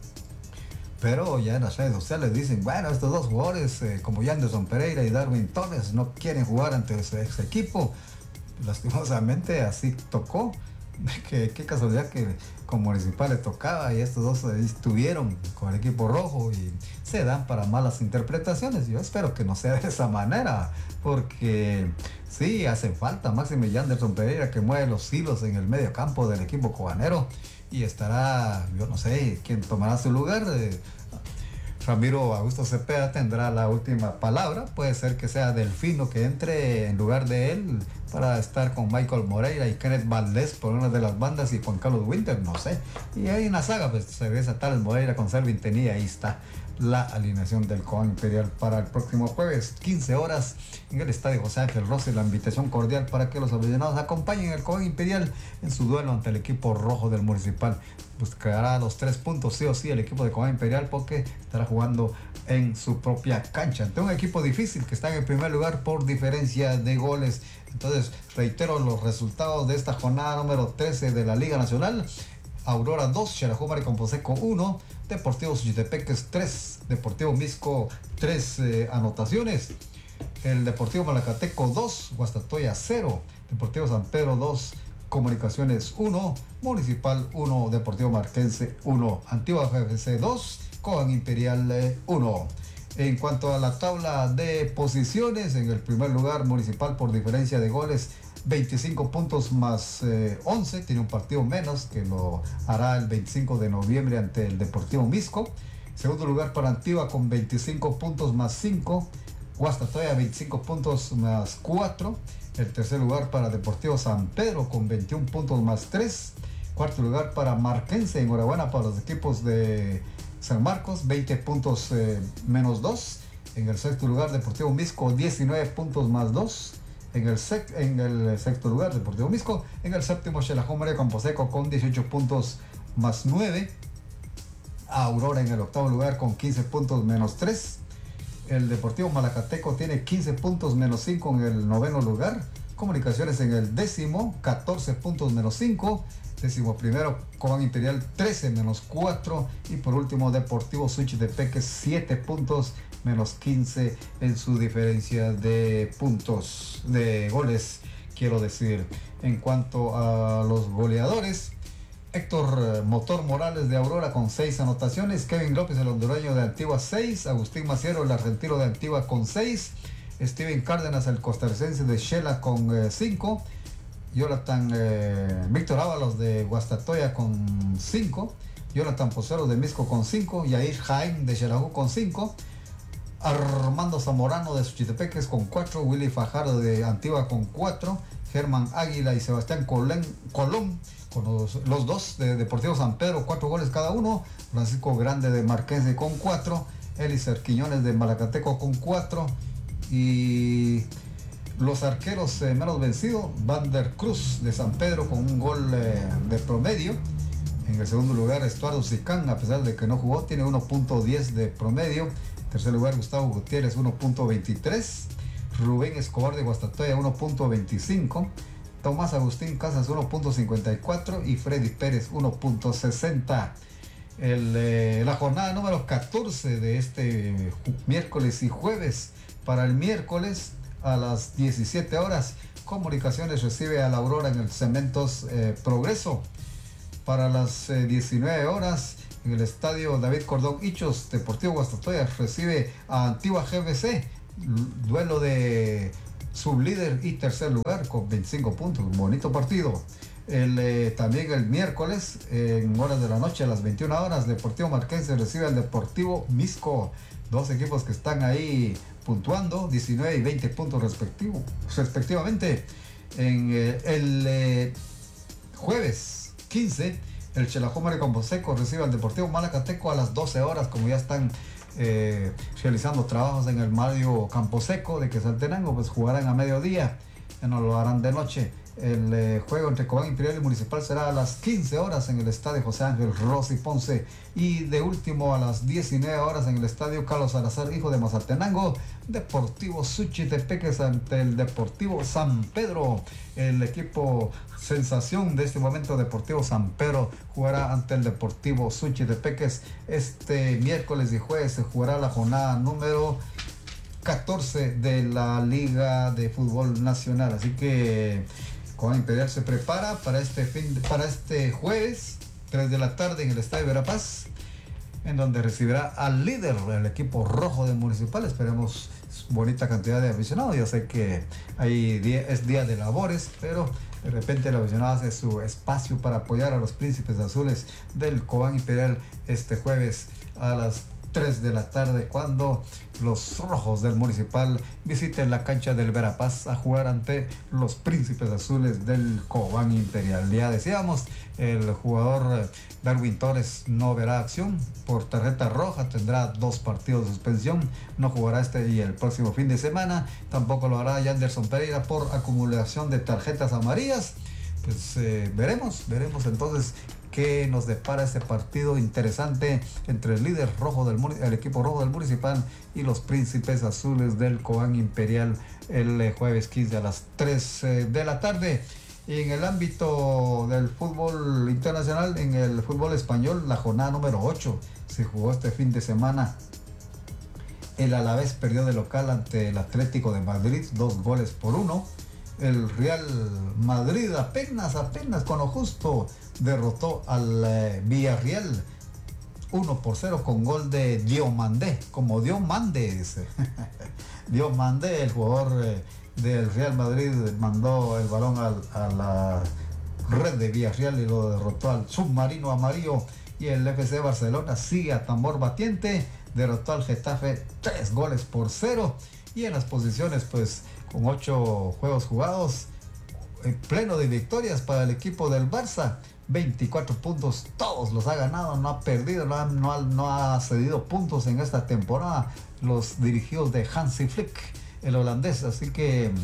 Pero ya en las redes sociales dicen, bueno, estos 2 jugadores como Yanderson Pereira y Darwin Torres no quieren jugar ante ese equipo. Lastimosamente así tocó. Qué casualidad que con Municipal le tocaba, y estos 2 estuvieron con el equipo rojo, y se dan para malas interpretaciones. Yo espero que no sea de esa manera, porque sí hace falta Máximo Yanderson Pereira, que mueve los hilos en el medio campo del equipo cobanero, y estará, yo no sé quién tomará su lugar. Ramiro Augusto Cepeda tendrá la última palabra. Puede ser que sea Delfino que entre en lugar de él para estar con Michael Moreira y Kenneth Valdés por una de las bandas, y Juan Carlos Winter, no sé. Y ahí en la saga pues se regresa Tales Moreira con Selvin Tenía. Ahí está la alineación del Cobán Imperial para el próximo jueves, 15 horas, en el estadio José Ángel Rossi. La invitación cordial para que los aficionados acompañen al Cobán Imperial en su duelo ante el equipo rojo del Municipal. Buscará los 3 puntos sí o sí el equipo de Cobán Imperial, porque estará jugando en su propia cancha ante un equipo difícil que está en el primer lugar por diferencia de goles. Entonces reitero los resultados de esta jornada número 13 de la Liga Nacional. Aurora 2, Xelajú Maricoposeco 1, Deportivo Suchitepeques 3, Deportivo Misco 3 anotaciones. El Deportivo Malacateco 2, Guastatoya 0, Deportivo San Pedro 2, Comunicaciones 1, Municipal 1, Deportivo Marquense 1, Antigua GFC 2, Cobán Imperial 1. En cuanto a la tabla de posiciones, en el primer lugar Municipal por diferencia de goles, 25 puntos más 11, tiene un partido menos que lo hará el 25 de noviembre ante el Deportivo Misco. Segundo lugar para Antigua con 25 puntos más 5, Guastatoya 25 puntos más 4. El tercer lugar para Deportivo San Pedro con 21 puntos más 3. Cuarto lugar para Marquense, enhorabuena para los equipos de San Marcos, 20 puntos menos 2. En el sexto lugar Deportivo Misco, 19 puntos más 2. En el sexto lugar Deportivo Misco. En el séptimo Xelajú Maricoposeco con 18 puntos más 9. Aurora en el octavo lugar con 15 puntos menos 3. El Deportivo Malacateco tiene 15 puntos menos 5 en el noveno lugar. Comunicaciones en el décimo, 14 puntos menos 5. Décimo primero, Cobán Imperial 13 menos 4. Y por último, Deportivo Suchitepeques 7 puntos menos 15 en su diferencia de puntos, de goles, quiero decir. En cuanto a los goleadores, Héctor Motor Morales de Aurora con 6 anotaciones, Kevin López el hondureño de Antigua 6, Agustín Maciero el argentino de Antigua con 6, Steven Cárdenas el costarricense de Xela con 5, Víctor Ábalos de Guastatoya con 5, Jonathan Poceros de Misco con 5, Yair Jaime de Xelajú con 5, Armando Zamorano de Suchitepeques con 4, Willy Fajardo de Antigua con 4, Germán Águila y Sebastián Colón con los 2 de Deportivo San Pedro, 4 goles cada uno, Francisco Grande de Marquense con 4, Elicer Quiñones de Malacateco con 4, y los arqueros menos vencidos, Vander Cruz de San Pedro con un gol de promedio. En el segundo lugar Estuardo Sicán, a pesar de que no jugó, tiene 1.10 de promedio. En tercer lugar Gustavo Gutiérrez 1.23, Rubén Escobar de Guastatoya 1.25, Tomás Agustín Casas 1.54 y Freddy Pérez 1.60. La jornada número 14 de este miércoles y jueves. Para el miércoles, a las 17 horas. Comunicaciones recibe a la Aurora en el Cementos Progreso. Para las 19 horas, en el estadio David Cordón Hichos, Deportivo Guastatoya recibe a Antigua GBC. Duelo de sublíder y tercer lugar con 25 puntos. Bonito partido. También el miércoles, en horas de la noche, a las 21 horas, Deportivo Marquense recibe al Deportivo Misco. Dos equipos que están ahí puntuando, 19 y 20 puntos respectivamente. En el jueves 15, el Chelajomare Composeco recibe al Deportivo Malacateco a las 12 horas, como ya están realizando trabajos en el Mario Camposeco de Quetzaltenango, pues jugarán a mediodía, ya no lo harán de noche. El juego entre Cobán Imperial y Municipal será a las 15 horas en el estadio José Ángel Rossi Ponce, y de último a las 19 horas en el estadio Carlos Salazar Hijo de Mazatenango, Deportivo Suchitepeques ante el Deportivo San Pedro. El equipo sensación de este momento, Deportivo San Pedro, jugará ante el Deportivo Suchitepeques. Este miércoles y jueves se jugará la jornada número 14 de la Liga de Fútbol Nacional, así que Cobán Imperial se prepara para este jueves 3 de la tarde en el Estadio Verapaz, en donde recibirá al líder, el equipo rojo de Municipal. Esperemos bonita cantidad de aficionados. Yo sé que es día de labores, pero de repente el aficionado hace su espacio para apoyar a los príncipes azules del Cobán Imperial este jueves a las 3 de la tarde, cuando los rojos del Municipal visiten la cancha del Verapaz a jugar ante los príncipes azules del Cobán Imperial. Ya decíamos, el jugador Darwin Torres no verá acción por tarjeta roja, tendrá 2 partidos de suspensión, no jugará este y el próximo fin de semana. Tampoco lo hará Yanderson Pereira por acumulación de tarjetas amarillas. Pues veremos entonces qué nos depara este partido interesante entre el líder rojo el equipo rojo del Municipal y los príncipes azules del Cobán Imperial el jueves 15 a las 3 de la tarde. Y en el ámbito del fútbol internacional, en el fútbol español, la jornada número 8 se jugó este fin de semana. El Alavés perdió de local ante el Atlético de Madrid 2-1. El Real Madrid apenas con lo justo derrotó al Villarreal 1-0 con gol de Diomandé, como Diomande dice. Diomandé, el jugador del Real Madrid, mandó el balón a la red de Villarreal y lo derrotó al submarino amarillo. Y el FC Barcelona sigue a tambor batiente, derrotó al Getafe 3-0. Y en las posiciones, pues con 8 juegos jugados, pleno de victorias para el equipo del Barça, 24 puntos, todos los ha ganado, no ha perdido, no ha cedido puntos en esta temporada, los dirigidos de Hansi Flick, el holandés. Así que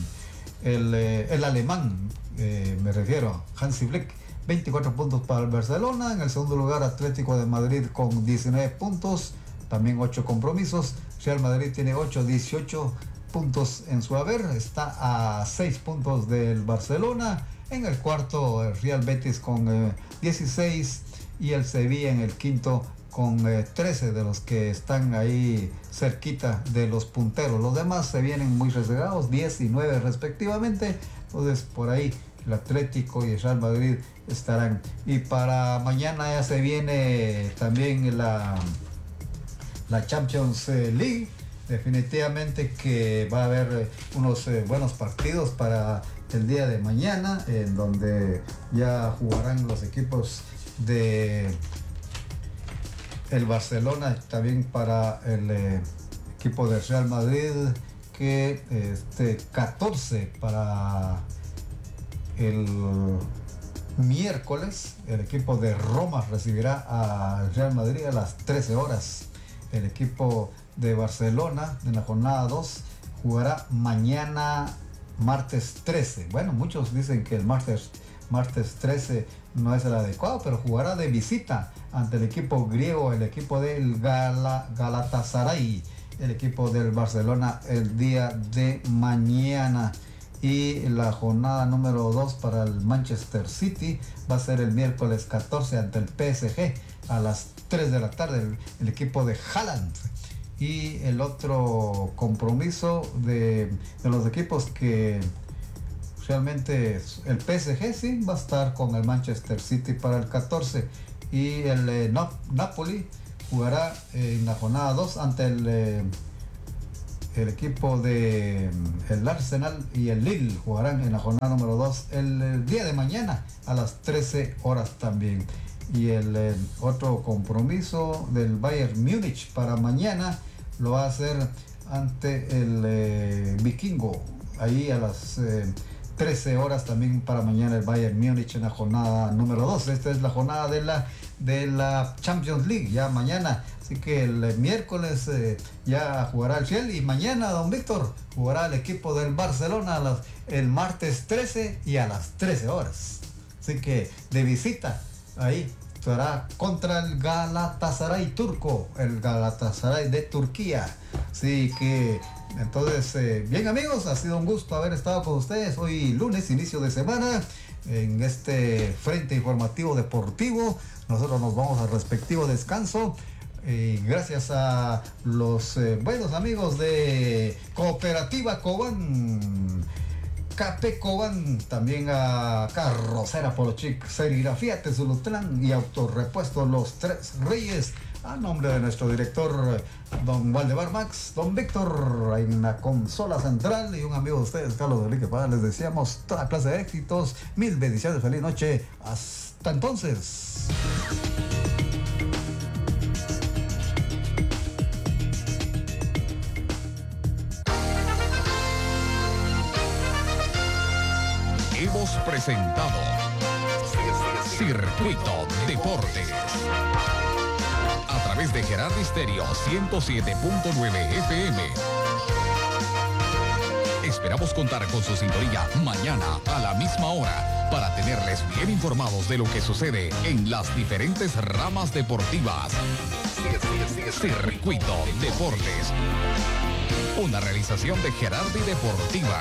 el alemán, me refiero a Hansi Flick, 24 puntos para el Barcelona. En el segundo lugar, Atlético de Madrid con 19 puntos, también 8 compromisos. Real Madrid tiene 18 puntos en su haber, está a 6 puntos del Barcelona. En el cuarto, el Real Betis con 16 y el Sevilla en el quinto con 13 de los que están ahí cerquita de los punteros. Los demás se vienen muy rezagados, 10 y 9 respectivamente. Entonces por ahí el Atlético y el Real Madrid estarán. Y para mañana ya se viene también la Champions League. Definitivamente que va a haber unos buenos partidos para el día de mañana, en donde ya jugarán los equipos de el Barcelona, también para el equipo del Real Madrid, que 14 para el miércoles. El equipo de Roma recibirá al Real Madrid a las 13 horas. El equipo de Barcelona, en la jornada 2, jugará mañana martes 13. Bueno, muchos dicen que el martes 13 no es el adecuado, pero jugará de visita ante el equipo griego, el equipo del Galatasaray, el equipo del Barcelona el día de mañana. Y la jornada número 2 para el Manchester City va a ser el miércoles 14 ante el PSG a las 3 de la tarde, el equipo de Haaland. Y el otro compromiso de los equipos que realmente el PSG sí va a estar con el Manchester City para el 14 y el Napoli jugará en la jornada 2 ante el equipo de el Arsenal, y el Lille jugarán en la jornada número 2 el día de mañana a las 13 horas también. Y el otro compromiso del Bayern Múnich para mañana lo va a hacer ante el Vikingo, ahí a las 13 horas también para mañana el Bayern Múnich en la jornada número 2. Esta es la jornada de la Champions League, ya mañana. Así que el miércoles ya jugará el Fiel, y mañana, don Víctor, jugará el equipo del Barcelona el martes 13 y a las 13 horas. Así que de visita ahí estará contra el Galatasaray turco, el Galatasaray de Turquía. Así que entonces, bien amigos, ha sido un gusto haber estado con ustedes hoy lunes, inicio de semana, en este frente informativo deportivo. Nosotros nos vamos al respectivo descanso. Gracias a los buenos amigos de Cooperativa Cobán, Capé Cobán, también a Carrocera Polochic, Serigrafía Tezulutlán y Autorepuesto Los Tres Reyes. A nombre de nuestro director, don Waldemar Max, don Víctor en la consola central, y un amigo de ustedes, Carlos Enrique Paz, les deseamos toda clase de éxitos, mil bendiciones, feliz noche, hasta entonces. Hemos presentado Circuito Deportes a través de Gerardo Estéreo 107.9 FM. Esperamos contar con su sintonía mañana a la misma hora para tenerles bien informados de lo que sucede en las diferentes ramas deportivas. Circuito Deportes, una realización de Gerardi Deportiva.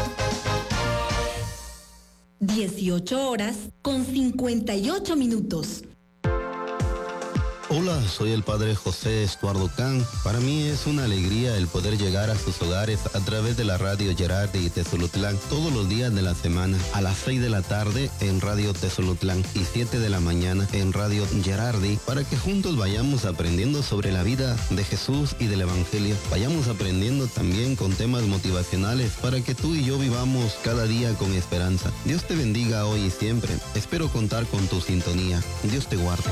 18 horas con 58 minutos. Hola, soy el padre José Estuardo Can. Para mí es una alegría el poder llegar a sus hogares a través de la radio Gerardi Tezulutlán todos los días de la semana, a las 6 de la tarde en Radio Tezulutlán y 7 de la mañana en Radio Gerardi, para que juntos vayamos aprendiendo sobre la vida de Jesús y del Evangelio. Vayamos aprendiendo también con temas motivacionales para que tú y yo vivamos cada día con esperanza. Dios te bendiga hoy y siempre. Espero contar con tu sintonía. Dios te guarde.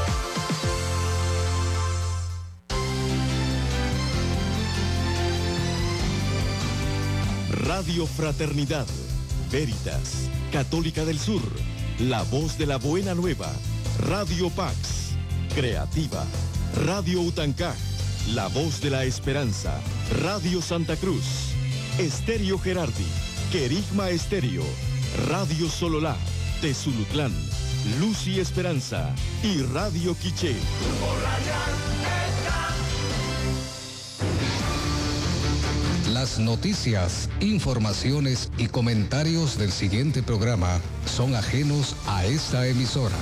Radio Fraternidad, Veritas, Católica del Sur, La Voz de la Buena Nueva, Radio Pax, Creativa, Radio Utancaj, La Voz de la Esperanza, Radio Santa Cruz, Estéreo Gerardi, Querigma Estéreo, Radio Sololá, Tezulutlán, Luz y Esperanza y Radio Quiché. Las noticias, informaciones y comentarios del siguiente programa son ajenos a esta emisora.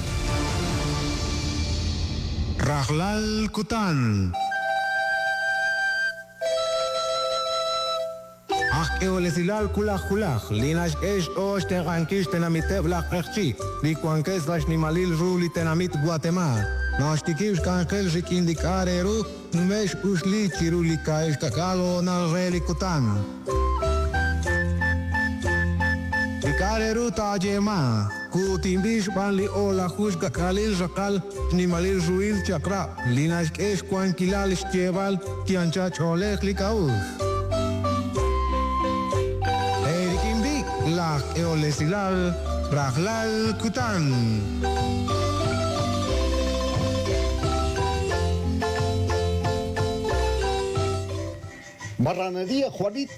Rahlal Kutan. Eolesilal kulaj, linas es os tegankis tenamite blakchi, likuankes las nimalil ruli tenamit Guatemala. Nostikis kankel sik indicare ru, numesh usli chirulika es kakalo nal relikutan. Dicare ru tajema, kutimbish banli ola husga kalil rakal, nimalil ruil chakra, linas es kuankilal cheval, kiancha cholek likaus. Eolesilal Rahlal Kutan. Marranería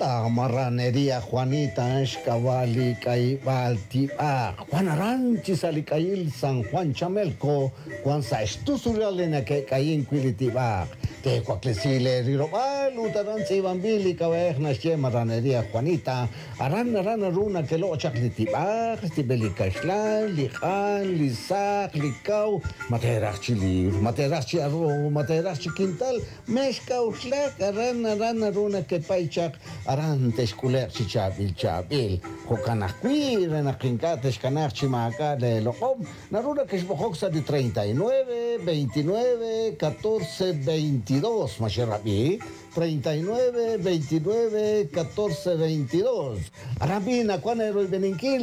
Juanita, Escavali, Caibal, Tiba, Juanaranchi, Salicail, San Juan Chamelco, Juan Saestusurialena, que Caín Quilitiba, Te cuaclesile rirobal, utaran se bambili, cabejna, chema, ranería Juanita, arana runa que lo chaclitibar, tibelicaxlan, lijan, lisac, licau, materachi libro, materachi arro, materachi quintal, mezcau, slack, arana runa que paichak, aran tesculer chabil, jocanacui, renaquincates, canarchi maca de locom, naruna que es bojoxa de 39, 29, 14, 22, Masherrabi, 39, 29, 14, 22. Arabina, ¿cuándo era el Beninquil?